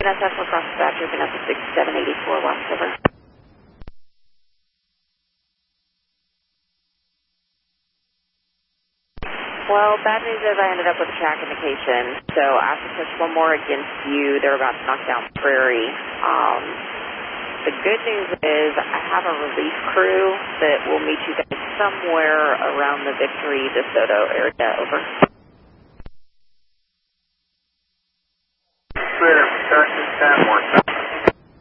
NSF across the batch, open up to 6784 West, over. Well, bad news is I ended up with a track indication, so I have to push one more against you. They're about to knock down Prairie. The good news is I have a relief crew that will meet you guys somewhere around the Victory DeSoto area, over. Clear, Texas 10, more